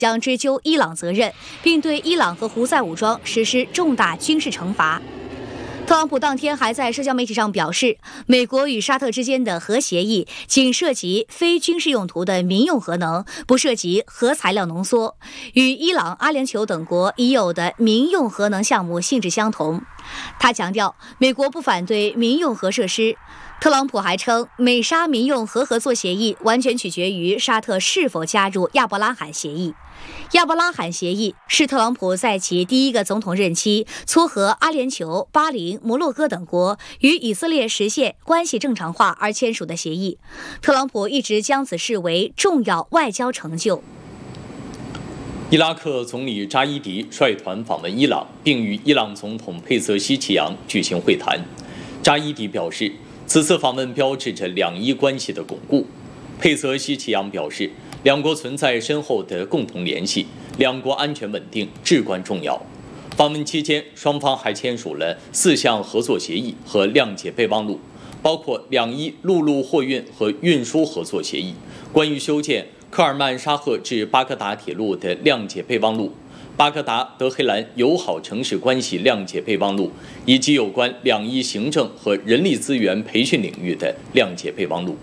将追究伊朗责任，并对伊朗和胡塞武装实施重大军事惩罚。特朗普当天还在社交媒体上表示，美国与沙特之间的核协议仅涉及非军事用途的民用核能，不涉及核材料浓缩，与伊朗、阿联酋等国已有的民用核能项目性质相同。他强调，美国不反对民用核设施。特朗普还称，美沙民用核合作协议完全取决于沙特是否加入亚伯拉罕协议。亚伯拉罕协议是特朗普在其第一个总统任期撮合阿联酋、巴林、摩洛哥等国与以色列实现关系正常化而签署的协议。特朗普一直将此视为重要外交成就。 伊拉克总理扎伊迪率团访问伊朗，并与伊朗总统佩泽希奇扬举行会谈。扎伊迪表示，此次访问标志着两伊关系的巩固。佩泽希奇扬表示，两国存在深厚的共同联系，两国安全稳定至关重要。访问期间，双方还签署了4项合作协议和谅解备忘录，包括两伊陆路货运和运输合作协议、关于修建科尔曼沙赫至巴格达铁路的谅解备忘录、巴格达德黑兰友好城市关系谅解备忘录，以及有关两伊行政和人力资源培训领域的谅解备忘录。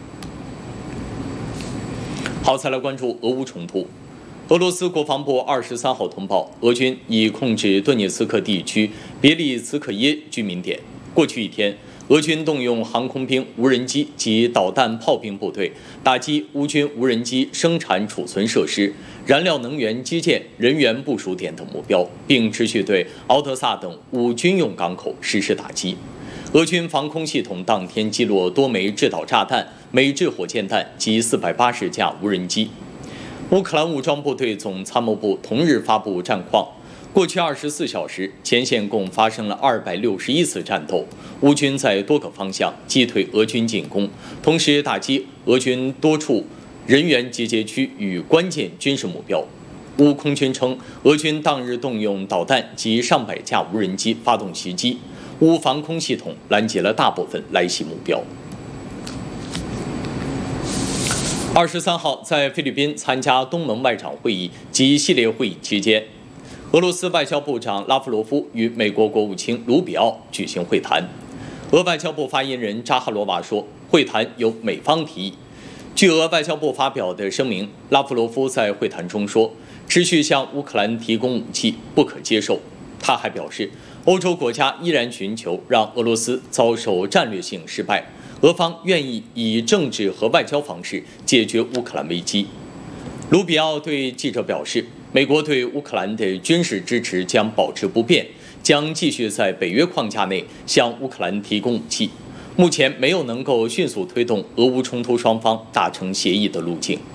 好，再来关注俄乌冲突。俄罗斯国防部23号通报，俄军已控制顿涅茨克地区别利茨克耶居民点。过去一天，俄军动用航空兵、无人机及导弹炮兵部队打击乌军无人机生产储存设施、燃料能源基建、人员部署点等目标，并持续对敖德萨等5军用港口实施打击。俄军防空系统当天击落多枚制导炸弹、美制火箭弹及480架无人机。乌克兰武装部队总参谋部同日发布战况，过去24小时，前线共发生了261次战斗，乌军在多个方向击退俄军进攻，同时打击俄军多处人员集结区与关键军事目标。乌空军称，俄军当日动用导弹及上百架无人机发动袭击，乌防空系统拦截了大部分来袭目标。23号，在菲律宾参加东盟外长会议及系列会议期间，俄罗斯外交部长拉夫罗夫与美国国务卿卢比奥举行会谈。俄外交部发言人扎哈罗娃说，会谈由美方提议。据俄外交部发表的声明，拉夫罗夫在会谈中说，持续向乌克兰提供武器不可接受。他还表示，欧洲国家依然寻求让俄罗斯遭受战略性失败，俄方愿意以政治和外交方式解决乌克兰危机。卢比奥对记者表示，美国对乌克兰的军事支持将保持不变，将继续在北约框架内向乌克兰提供武器。目前没有能够迅速推动俄乌冲突双方达成协议的路径。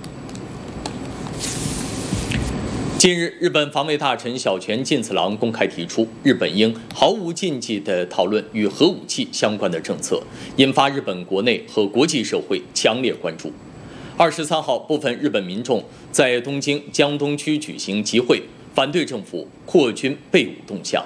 近日，日本防卫大臣小泉进次郎公开提出，日本应毫无禁忌地讨论与核武器相关的政策，引发日本国内和国际社会强烈关注。23号，部分日本民众在东京江东区举行集会，反对政府扩军备武动向。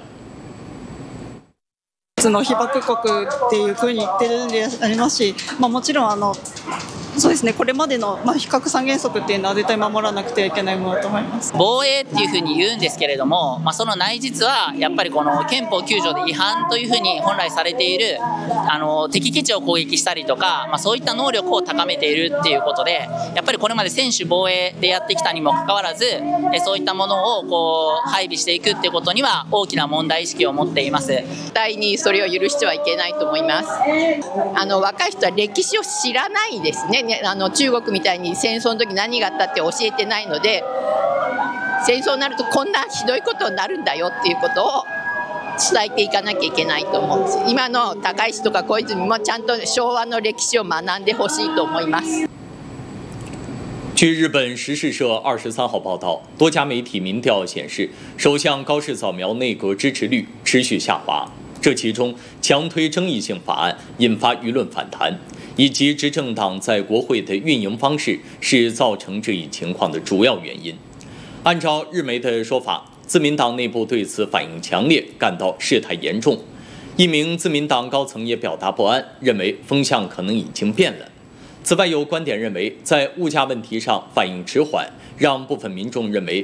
の被爆国っていう風に言ってるんでありますし、もちろんそうですね、これまでの非核三原則っていうのは絶対守らなくてはいけないものだと思います。 防衛っていうふうに言うんですけれども、その内実はやっぱりこの憲法9条で違反というふうに本来されている敵基地を攻撃したりとか、そういった能力を高めているっていうことで、やっぱりこれまで専守防衛でやってきたにもかかわらず、そういったものを配備していくっていうことには大きな問題意識を持っています。 絶対にそれを許してはいけないと思います。若い人は歴史を知らないですね。中国みたいに戦争の時何があったって教えてないので、戦争になるとこんなひどいことになるんだよっていうことを伝えていかなきゃいけないと思うんです。今の高市とか小泉もちゃんと昭和の歴史を学んでほしいと思います。 据日本时事社23号报道，多家媒体民调显示，首相高市早苗内阁支持率持续下滑，这其中强推争议性法案引发舆论反弹，以及执政党在国会的运营方式是造成这一情况的主要原因。按照日媒的说法，自民党内部对此反应强烈，感到事态严重。一名自民党高层也表达不安，认为风向可能已经变了。 此外，有观点认为，在物价问题上反应迟缓，让部分民众认为